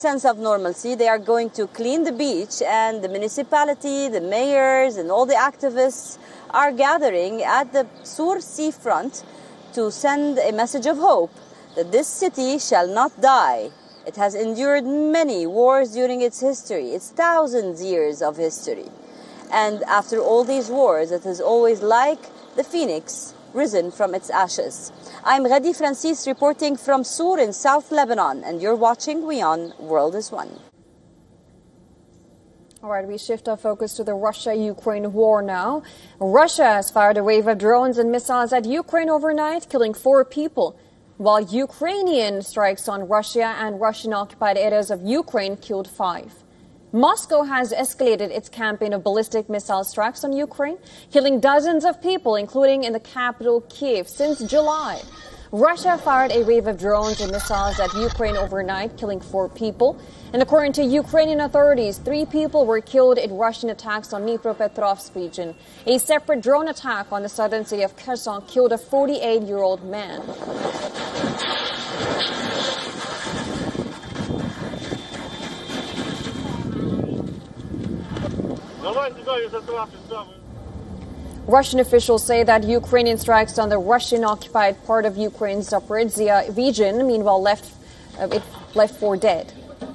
sense of normalcy. They are going to clean the beach, and the municipality, the mayors, and all the activists are gathering at the Sur seafront to send a message of hope that this city shall not die. It has endured many wars during its history, its thousands years of history. And after all these wars, it is always like the phoenix risen from its ashes. I'm Ghadi Francis reporting from Sur in South Lebanon, and you're watching WION World is One. All right, we shift our focus to the Russia-Ukraine war now. Russia has fired a wave of drones and missiles at Ukraine overnight, killing 4 people, while Ukrainian strikes on Russia and Russian-occupied areas of Ukraine killed 5. Moscow has escalated its campaign of ballistic missile strikes on Ukraine, killing dozens of people, including in the capital, Kyiv, since July. Russia fired a wave of drones and missiles at Ukraine overnight, killing 4 people. And according to Ukrainian authorities, 3 people were killed in Russian attacks on Dnipropetrovsk region. A separate drone attack on the southern city of Kherson killed a 48-year-old man. Russian officials say that Ukrainian strikes on the Russian-occupied part of Ukraine's Zaporizhzhia region, meanwhile, left 4 dead.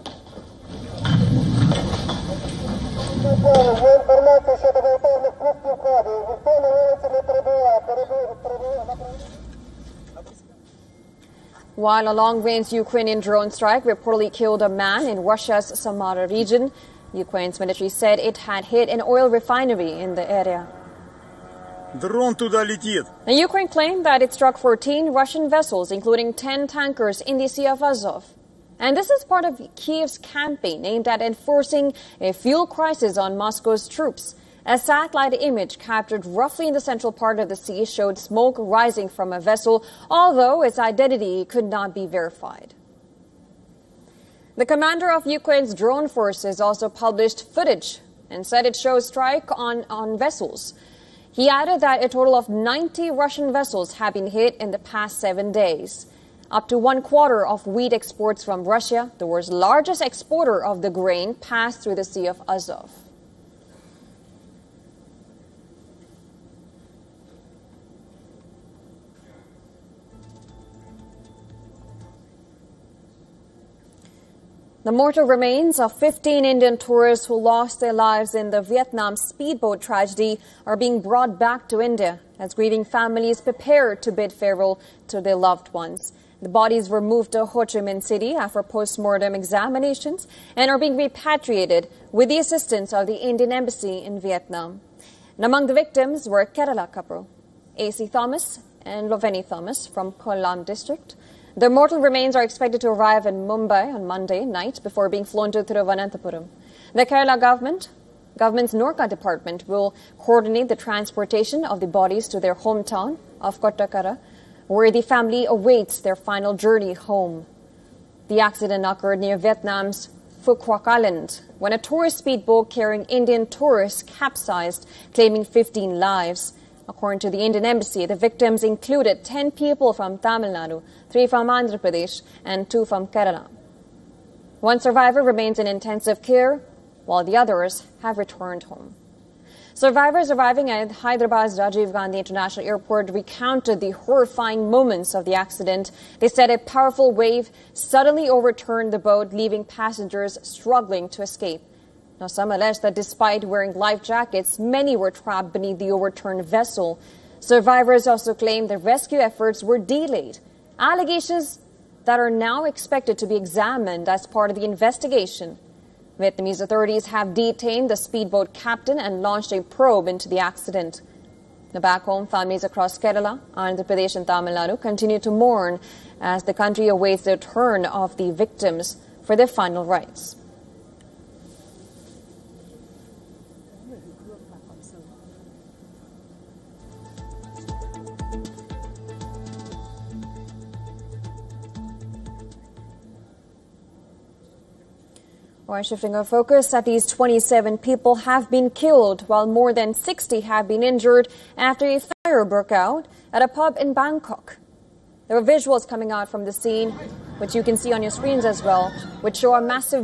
While a long-range Ukrainian drone strike reportedly killed a man in Russia's Samara region, Ukraine's military said it had hit an oil refinery in the area. And Ukraine claimed that it struck 14 Russian vessels, including 10 tankers in the Sea of Azov. And this is part of Kyiv's campaign aimed at enforcing a fuel crisis on Moscow's troops. A satellite image captured roughly in the central part of the sea showed smoke rising from a vessel, although its identity could not be verified. The commander of Ukraine's drone forces also published footage and said it shows strike on vessels. He added that a total of 90 Russian vessels have been hit in the past 7 days. Up to 1/4 of wheat exports from Russia, the world's largest exporter of the grain, passed through the Sea of Azov. The mortal remains of 15 Indian tourists who lost their lives in the Vietnam speedboat tragedy are being brought back to India as grieving families prepare to bid farewell to their loved ones. The bodies were moved to Ho Chi Minh City after post-mortem examinations and are being repatriated with the assistance of the Indian Embassy in Vietnam. And among the victims were Kerala couple, A.C. Thomas and Loveni Thomas from Kollam district. Their mortal remains are expected to arrive in Mumbai on Monday night before being flown to Thiruvananthapuram. The Kerala government's Norka department will coordinate the transportation of the bodies to their hometown of Kottakkara, where the family awaits their final journey home. The accident occurred near Vietnam's Phu Quoc Island when a tourist speedboat carrying Indian tourists capsized, claiming 15 lives. According to the Indian Embassy, the victims included 10 people from Tamil Nadu, 3 from Andhra Pradesh, and 2 from Kerala. One survivor remains in intensive care, while the others have returned home. Survivors arriving at Hyderabad's Rajiv Gandhi International Airport recounted the horrifying moments of the accident. They said a powerful wave suddenly overturned the boat, leaving passengers struggling to escape. Now, some allege that despite wearing life jackets, many were trapped beneath the overturned vessel. Survivors also claim the rescue efforts were delayed. Allegations that are now expected to be examined as part of the investigation. Vietnamese authorities have detained the speedboat captain and launched a probe into the accident. Now, back home, families across Kerala, Andhra Pradesh and Tamil Nadu continue to mourn as the country awaits the return of the victims for their final rites. We're shifting our focus. At least 27 people have been killed, while more than 60 have been injured after a fire broke out at a pub in Bangkok. There are visuals coming out from the scene, which you can see on your screens as well, which show a massive